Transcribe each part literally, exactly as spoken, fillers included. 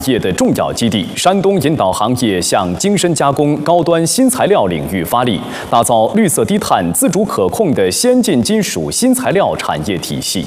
业的重要基地，山东引导行业向精深加工、高端新材料领域发力，打造绿色低碳、自主可控的先进金属新材料产业体系。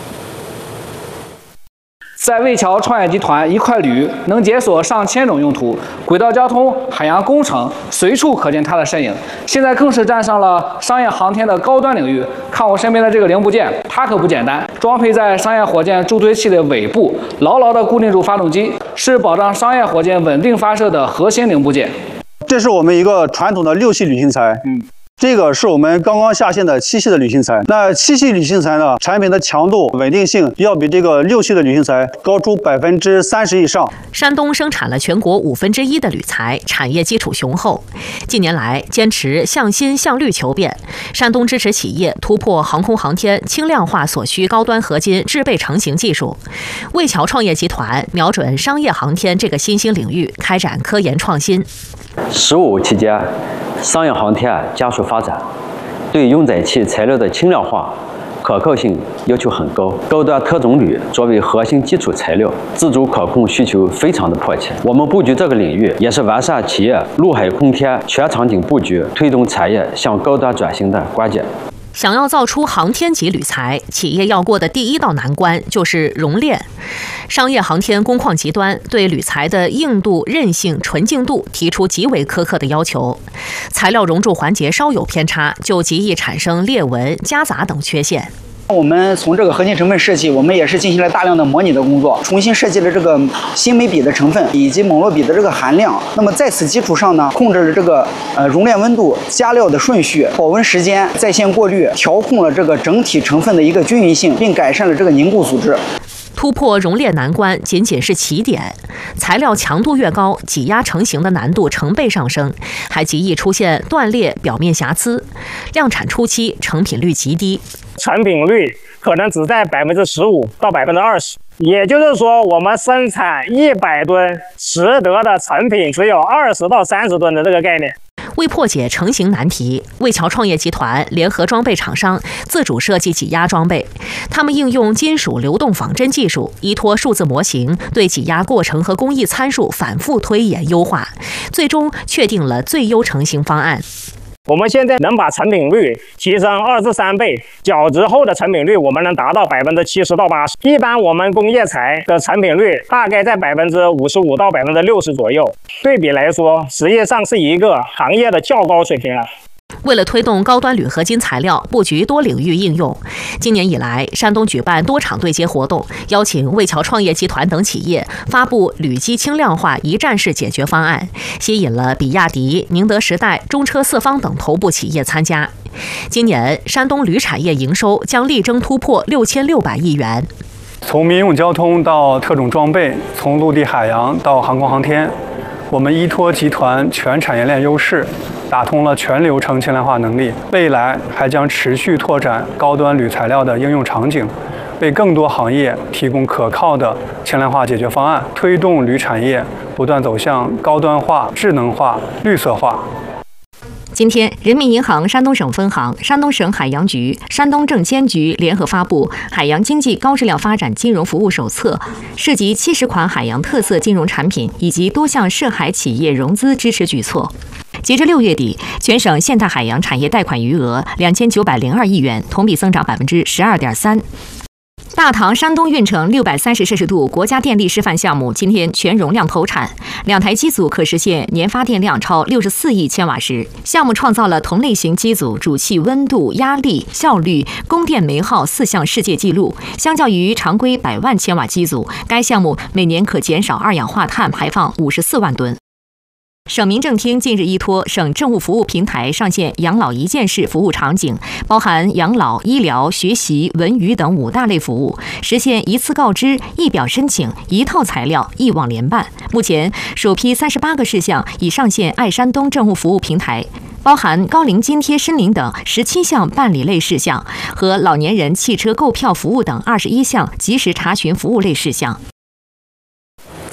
在魏桥创业集团，一块铝能解锁上千种用途，轨道交通、海洋工程随处可见它的身影。现在更是站上了商业航天的高端领域。看我身边的这个零部件，它可不简单，装配在商业火箭助推器的尾部，牢牢地固定住发动机，是保障商业火箭稳定发射的核心零部件。 这是我们一个传统的六系铝芯材，嗯。 这个是我们刚刚下线的七系的铝芯材。那七系铝芯材呢，产品的强度、稳定性要比这个六系的铝芯材高出百分之三十以上。 山东生产了全国五分之一的铝材，产业基础雄厚。近年来，坚持向新向绿求变，山东支持企业突破航空航天轻量化所需高端合金制备成型技术。魏桥创业集团瞄准商业航天这个新兴领域，开展科研创新。 “十五”期间，商业航天加速发展，对用载器材料的轻量化、可靠性要求很高。高端特种铝作为核心基础材料，自主可控需求非常的迫切。我们布局这个领域，也是完善企业陆海空天全场景布局，推动产业向高端转型的关键。 想要造出航天级铝材，企业要过的第一道难关就是熔炼。商业航天工况极端，对铝材的硬度、韧性、纯净度提出极为苛刻的要求。材料熔铸环节稍有偏差，就极易产生裂纹、夹杂等缺陷。 我们从这个核心成分设计，我们也是进行了大量的模拟的工作，重新设计了这个新镁比的成分以及锰铬比的这个含量。那么在此基础上呢，控制了这个呃熔炼温度、加料的顺序、保温时间、在线过滤，调控了这个整体成分的一个均匀性，并改善了这个凝固组织。 突破熔炼难关仅仅是起点，材料强度越高，挤压成型的难度成倍上升，还极易出现断裂、表面瑕疵。量产初期成品率极低， 成品率可能只在百分之十五到百分之二十，也就是说，我们生产一百吨实得的成品只有二十到三十吨的这个概念。 为破解成型难题，魏桥创业集团联合装备厂商自主设计挤压装备。他们应用金属流动仿真技术，依托数字模型，对挤压过程和工艺参数反复推演优化，最终确定了最优成型方案。 我们现在能把成品率提升二至三倍，绞直后的成品率我们能达到百分之七十到八十。一般我们工业材的成品率大概在百分之五十五到百分之六十左右。对比来说，实际上是一个行业的较高水平了。 为了推动高端铝合金材料布局多领域应用，今年以来，山东举办多场对接活动，邀请魏桥创业集团等企业发布铝基轻量化一站式解决方案，吸引了比亚迪、宁德时代、中车四方等头部企业参加。今年，山东铝产业营收将力争突破六千六百亿元。 从民用交通到特种装备，从陆地海洋到航空航天，我们依托集团全产业链优势。 打通了全流程轻量化能力，未来还将持续拓展高端铝材料的应用场景，为更多行业提供可靠的轻量化解决方案，推动铝产业不断走向高端化、智能化、绿色化。 今天，人民银行山东省分行、山东省海洋局、山东证监局联合发布《海洋经济高质量发展金融服务手册》，涉及七十款海洋特色金融产品以及多项涉海企业融资支持举措。截至六月底，全省现代海洋产业贷款余额两千九百零二亿元，同比增长百分之十二点三。 大唐山东运城六百三十摄氏度国家电力示范项目今天全容量投产，两台机组可实现年发电量超六十四亿千瓦时。项目创造了同类型机组主气温度、压力、效率、供电煤耗四项世界纪录。相较于常规百万千瓦机组，该项目每年可减少二氧化碳排放五十四万吨。 省民政厅近日依托省政务服务平台上线养老一件事服务场景，包含养老、医疗、学习、文娱等五大类服务，实现一次告知、一表申请、一套材料、一网联办。目前，首批三十八个事项已上线爱山东政务服务平台，包含高龄津贴申领等十七项办理类事项和老年人汽车购票服务等二十一项及时查询服务类事项。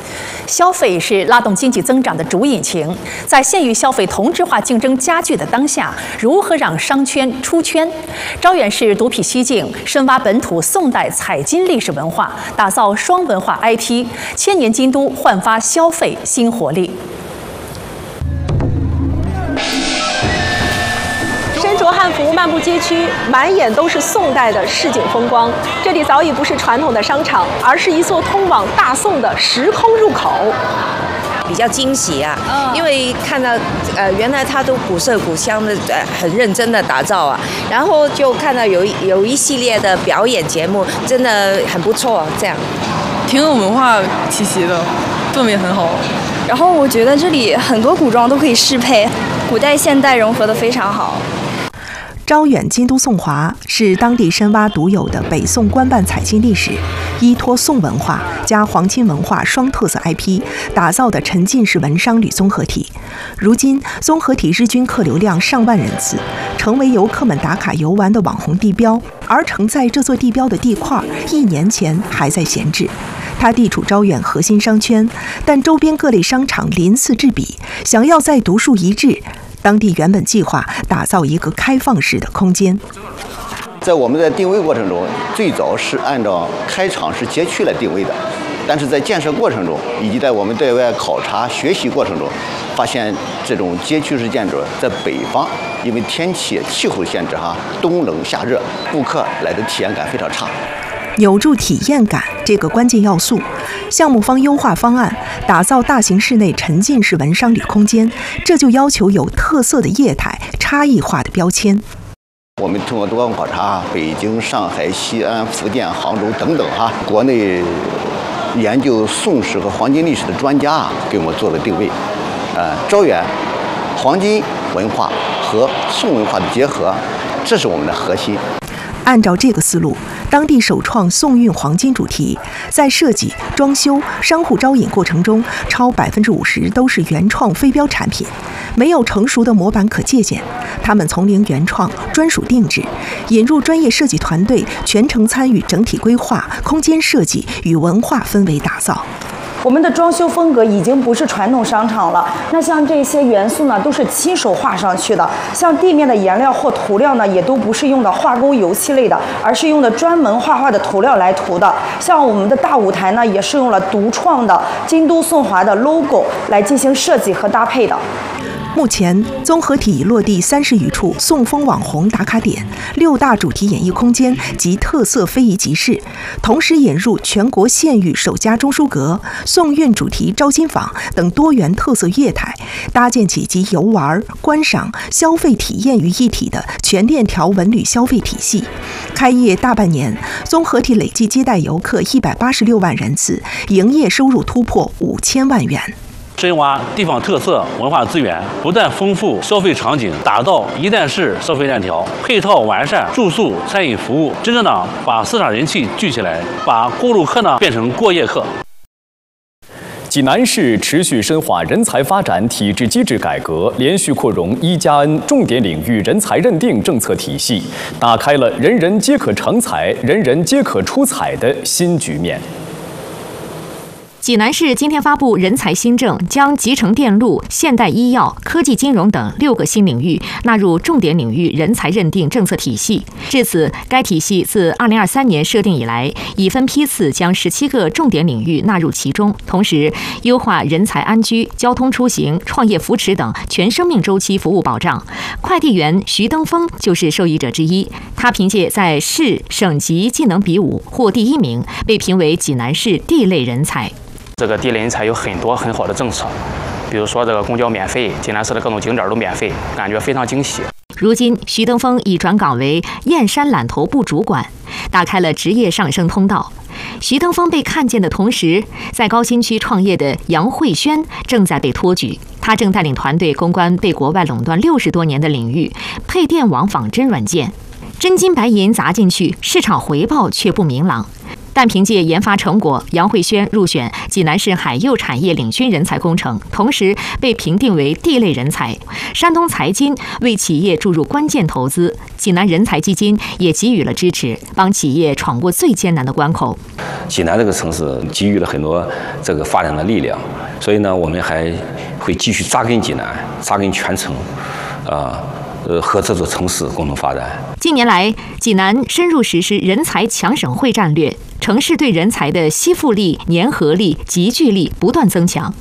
消费是拉动经济增长的主引擎，在县域消费同质化竞争加剧的当下，如何让商圈出圈？招远市独辟蹊径，深挖本土宋代采金历史文化，打造双文化 I P， 千年京都焕发消费新活力。 身着汉服漫步街区，满眼都是宋代的市井风光。这里早已不是传统的商场，而是一座通往大宋的时空入口。 比较惊喜啊，嗯、因为看到呃原来它都古色古香的，呃很认真的打造啊，然后就看到有有一系列的表演节目，真的很不错，这样挺有文化气息的，氛围很好。 然后我觉得这里很多古装都可以适配，古代现代融合得非常好。 招远京都颂华是当地深挖独有的北宋官办采金历史，依托宋文化加皇亲文化双特色 I P 打造的沉浸式文商旅综合体。如今，综合体日均客流量上万人次，成为游客们打卡游玩的网红地标。而承载这座地标的地块，一年前还在闲置。它地处招远核心商圈，但周边各类商场鳞次栉比，想要再独树一帜。当地原本计划打造一个开放式的空间。 在我们在定位过程中，最早是按照开场式街区来定位的，但是在建设过程中，以及在我们对外考察学习过程中，发现这种街区式建筑在北方，因为天气气候限制哈，冬冷夏热，顾客来的体验感非常差。 有助体验感这个关键要素，项目方优化方案，打造大型室内沉浸式文商旅空间，这就要求有特色的业态、差异化的标签。 我们通过多方考察，北京、上海、西安、福建、杭州等等哈，国内研究宋史和黄金历史的专家啊，给我们做了定位。呃，招远黄金文化和宋文化的结合，这是我们的核心。 按照这个思路，当地首创宋运黄金主题，在设计、装修、商户招引过程中，超百分之五十都是原创非标产品，没有成熟的模板可借鉴。他们从零原创、专属定制，引入专业设计团队，全程参与整体规划、空间设计与文化氛围打造。 我们的装修风格已经不是传统商场了，那像这些元素呢，都是亲手画上去的。像地面的颜料或涂料呢，也都不是用的化工油漆类的，而是用的专门画画的涂料来涂的。像我们的大舞台呢，也是用了独创的京都颂华的 logo 来进行设计和搭配的。 目前，综合体已落地三十余处宋风网红打卡点、六大主题演艺空间及特色非遗集市，同时引入全国县域首家中书阁、宋韵主题招金坊等多元特色业态，搭建起集游玩、观赏、消费体验于一体的全链条文旅消费体系。开业大半年，综合体累计接待游客一百八十六万人次，营业收入突破五千万元。 深挖地方特色文化资源，不断丰富消费场景，打造一站式消费链条，配套完善住宿、餐饮服务，真正的把市场人气聚起来，把过路客呢变成过夜客。 济南市持续深化人才发展体制机制改革，连续扩容一加 N 重点领域人才认定政策体系，打开了人人皆可成才、人人皆可出彩的新局面。 济南市今天发布人才新政，将集成电路、现代医药、科技金融等六个新领域纳入重点领域人才认定政策体系。至此，该体系自二零二三年设定以来，已分批次将十七个重点领域纳入其中，同时优化人才安居、交通出行、创业扶持等全生命周期服务保障。快递员徐登峰就是受益者之一，他凭借在市、省级技能比武获第一名，被评为济南市地类人才。 这个地类人才有很多很好的政策，比如说这个公交免费，济南市的各种景点都免费，感觉非常惊喜。 如今，徐登峰已转岗为燕山揽头部主管，打开了职业上升通道。徐登峰被看见的同时，在高新区创业的杨慧轩正在被托举，他正带领团队攻关被国外垄断六十多年的领域——配电网仿真软件。真金白银砸进去，市场回报却不明朗。但凭借研发成果，杨慧轩入选济南市海柚产业领军人才工程，同时被评定为地类人才。山东财金为企业注入关键投资，济南人才基金也给予了支持，帮企业闯过最艰难的关口。 济南这个城市给予了很多这个发展的力量， 所以呢，我们还会继续扎根济南，扎根全城，啊。呃，和这座城市共同发展。 近年来，济南深入实施人才强省会战略，城市对人才的吸附力、粘合力、集聚力不断增强。